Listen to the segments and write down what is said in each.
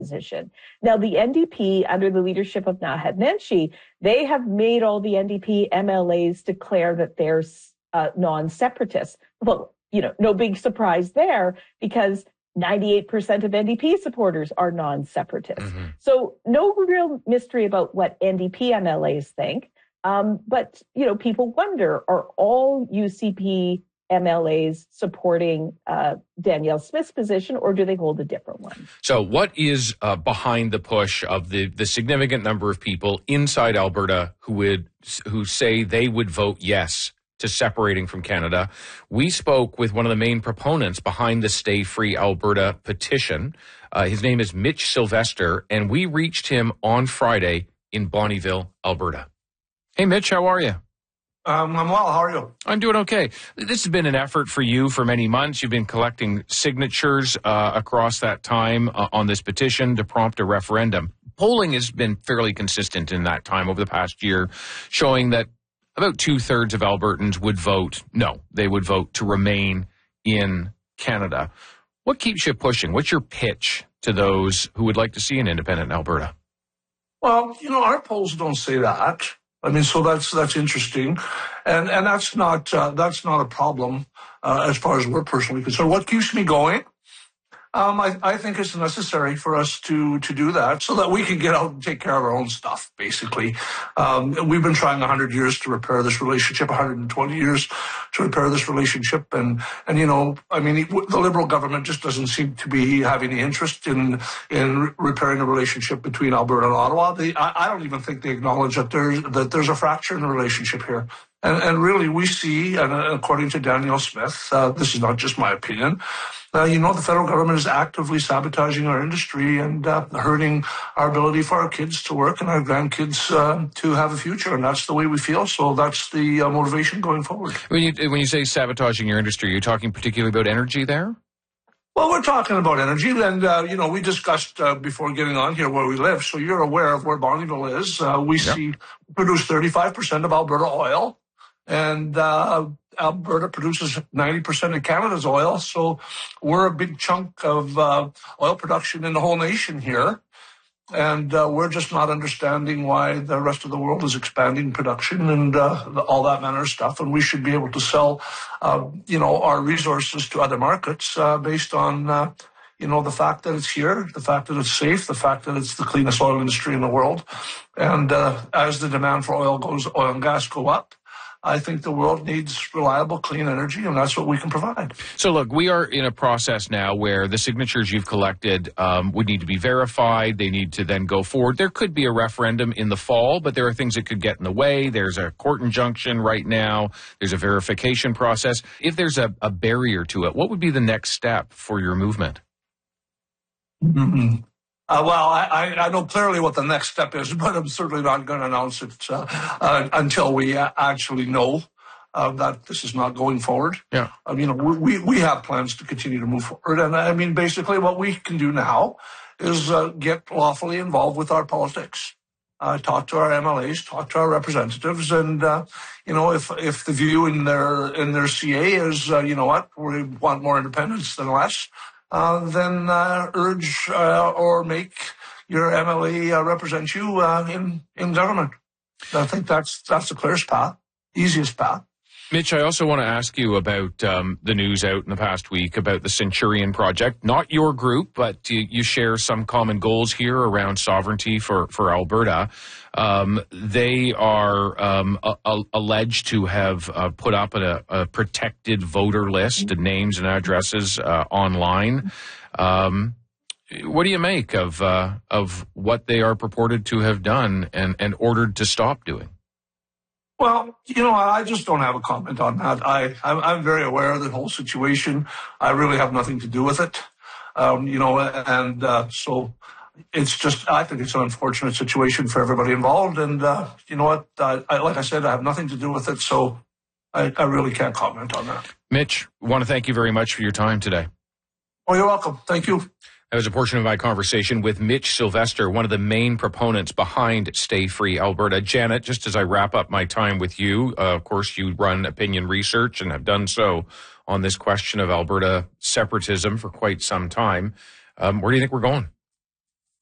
position. Now, the NDP, under the leadership of Naheed Nenshi, they have made all the NDP MLAs declare that they're non-separatists. Well, no big surprise there, because 98% of NDP supporters are non-separatists. Mm-hmm. So no real mystery about what NDP MLAs think. But, people wonder, are all UCP MLAs supporting Danielle Smith's position, or do they hold a different one? So what is behind the push of the significant number of people inside Alberta who say they would vote yes to separating from Canada? We spoke with one of the main proponents behind the Stay Free Alberta petition. His name is Mitch Sylvester, and we reached him on Friday in Bonnyville, Alberta. Hey, Mitch, how are you? I'm well. How are you? I'm doing okay. This has been an effort for you for many months. You've been collecting signatures across that time on this petition to prompt a referendum. Polling has been fairly consistent in that time over the past year, showing that about 2/3 of Albertans would vote no. They would vote to remain in Canada. What keeps you pushing? What's your pitch to those who would like to see an independent Alberta? Well, our polls don't say that. I mean, so that's interesting, and that's not a problem as far as we're personally concerned. What keeps me going? I think it's necessary for us to do that so that we can get out and take care of our own stuff, basically. We've been trying 100 years to repair this relationship, 120 years to repair this relationship. And the Liberal government just doesn't seem to be having the interest in repairing the relationship between Alberta and Ottawa. I don't even think they acknowledge that there's a fracture in the relationship here. And really, we see, and according to Danielle Smith, this is not just my opinion, the federal government is actively sabotaging our industry and hurting our ability for our kids to work and our grandkids to have a future. And that's the way we feel. So that's the motivation going forward. When you say sabotaging your industry, are you talking particularly about energy there? Well, we're talking about energy, and, we discussed before getting on here where we live. So you're aware of where Bonnyville is. We produce 35% of Alberta oil. And Alberta produces 90% of Canada's oil, so we're a big chunk of oil production in the whole nation here. And we're just not understanding why the rest of the world is expanding production and all that manner of stuff. And we should be able to sell, our resources to other markets based on, the fact that it's here, the fact that it's safe, the fact that it's the cleanest oil industry in the world. And as the demand for oil and gas go up, I think the world needs reliable, clean energy, and that's what we can provide. So, look, we are in a process now where the signatures you've collected would need to be verified. They need to then go forward. There could be a referendum in the fall, but there are things that could get in the way. There's a court injunction right now. There's a verification process. If there's a barrier to it, what would be the next step for your movement? Mm-hmm. Well, I know clearly what the next step is, but I'm certainly not going to announce it until we actually know that this is not going forward. Yeah. We have plans to continue to move forward. And basically what we can do now is get lawfully involved with our politics. Talk to our MLAs, talk to our representatives, and if the view in their CA is we want more independence than less, then urge or make your MLA represent you in government. I think that's the clearest path, easiest path. Mitch, I also want to ask you about the news out in the past week about the Centurion Project. Not your group, but you share some common goals here around sovereignty for Alberta. They are alleged to have put up a protected voter list, the names and addresses online. What do you make of what they are purported to have done and ordered to stop doing? Well, I just don't have a comment on that. I'm very aware of the whole situation. I really have nothing to do with it. So it's just, I think it's an unfortunate situation for everybody involved. And you know what? Like I said, I have nothing to do with it. So I really can't comment on that. Mitch, I want to thank you very much for your time today. Oh, you're welcome. Thank you. That was a portion of my conversation with Mitch Sylvester, one of the main proponents behind Stay Free Alberta. Janet, just as I wrap up my time with you, of course, you run opinion research and have done so on this question of Alberta separatism for quite some time. Where do you think we're going?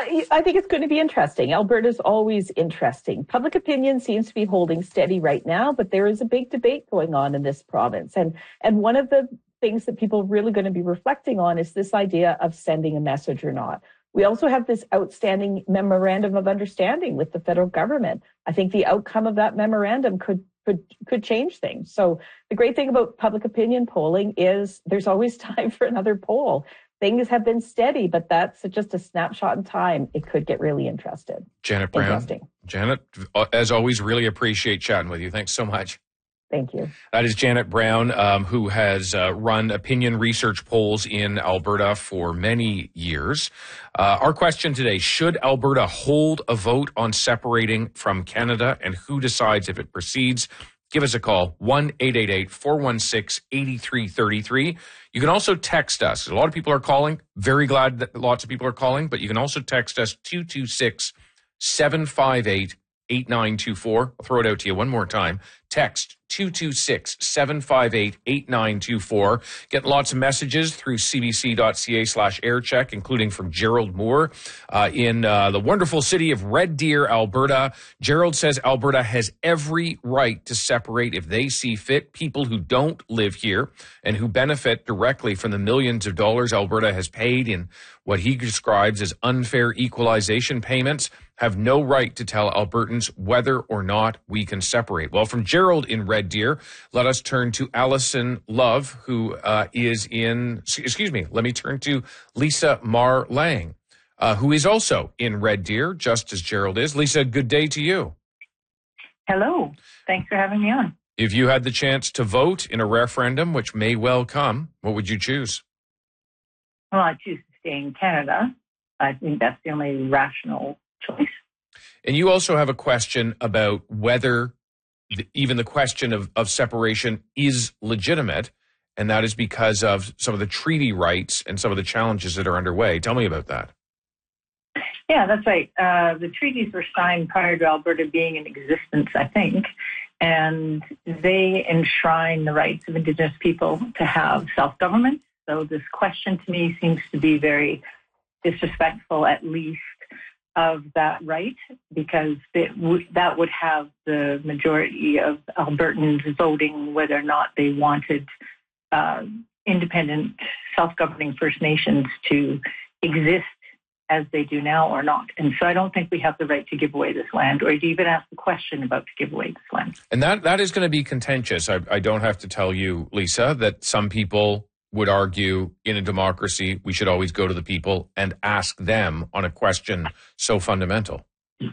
I think it's going to be interesting. Alberta's always interesting. Public opinion seems to be holding steady right now, but there is a big debate going on in this province. And one of the things that people are really going to be reflecting on is this idea of sending a message or not. We also have this outstanding memorandum of understanding with the federal government. I think the outcome of that memorandum could change things. So the great thing about public opinion polling is there's always time for another poll. Things have been steady, but that's just a snapshot in time. It could get really interesting. Janet Brown. Janet, as always, really appreciate chatting with you. Thanks so much. Thank you. That is Janet Brown, who has run opinion research polls in Alberta for many years. Our question today, should Alberta hold a vote on separating from Canada, and who decides if it proceeds? Give us a call, 1-888-416-8333. You can also text us. A lot of people are calling. Very glad that lots of people are calling, but you can also text us 226-758-8924. I'll throw it out to you one more time. Text 226-758-8924. Get lots of messages through cbc.ca/aircheck, including from Gerald Moore in the wonderful city of Red Deer, Alberta. Gerald says Alberta has every right to separate if they see fit. People who don't live here and who benefit directly from the millions of dollars Alberta has paid in what he describes as unfair equalization payments have no right to tell Albertans whether or not we can separate. Well, from Gerald in Red Deer, let us turn to Allison Love, who is in, let me turn to Lisa Mar Lang, who is also in Red Deer, just as Gerald is. Lisa, good day to you. Hello. Thanks for having me on. If you had the chance to vote in a referendum, which may well come, what would you choose? Well, I choose to stay in Canada. I think that's the only rational choice. And you also have a question about whether even the question of separation is legitimate, and that is because of some of the treaty rights and some of the challenges that are underway. Tell me about that. Yeah, that's right. The treaties were signed prior to Alberta being in existence, I think, and they enshrine the rights of Indigenous people to have self-government. So this question to me seems to be very disrespectful, at least, of that right, because that would have the majority of Albertans voting whether or not they wanted independent, self-governing First Nations to exist as they do now or not. And so I don't think we have the right to give away this land, or to even ask the question about to give away this land. And that is going to be contentious. I don't have to tell you, Lisa, that some people would argue in a democracy, we should always go to the people and ask them on a question so fundamental.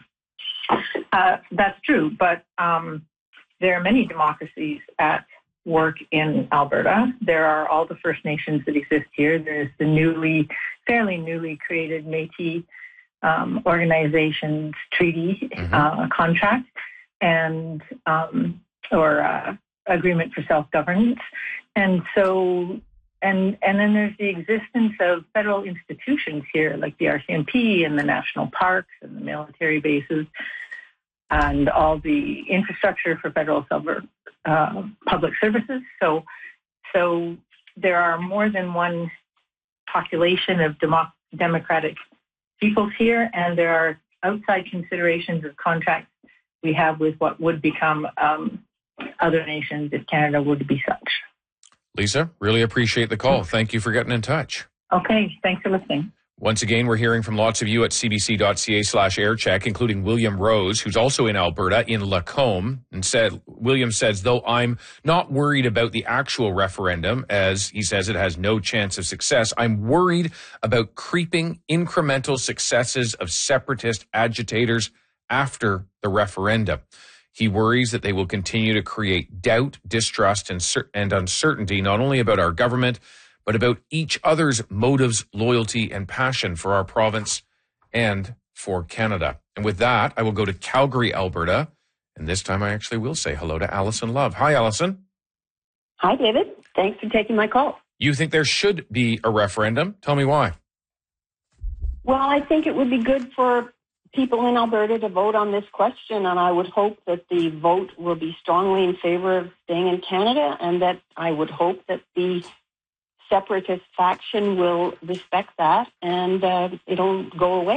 That's true, but there are many democracies at work in Alberta. There are all the First Nations that exist here. There's the fairly newly created Métis Organizations Treaty contract and or agreement for self-governance. And so And then there's the existence of federal institutions here, like the RCMP and the national parks and the military bases and all the infrastructure for federal public services. So there are more than one population of democratic peoples here, and there are outside considerations of contracts we have with what would become other nations if Canada were to be such. Lisa, really appreciate the call. Thank you for getting in touch. Okay, thanks for listening. Once again, we're hearing from lots of you at cbc.ca/aircheck, including William Rose, who's also in Alberta, in Lacombe, and William says, though I'm not worried about the actual referendum, as he says it has no chance of success, I'm worried about creeping incremental successes of separatist agitators after the referendum. He worries that they will continue to create doubt, distrust, and uncertainty, not only about our government, but about each other's motives, loyalty, and passion for our province and for Canada. And with that, I will go to Calgary, Alberta. And this time I actually will say hello to Allison Love. Hi, Allison. Hi, David. Thanks for taking my call. You think there should be a referendum? Tell me why. Well, I think it would be good for people in Alberta to vote on this question, and I would hope that the vote will be strongly in favor of staying in Canada, and that I would hope that the separatist faction will respect that and it'll go away.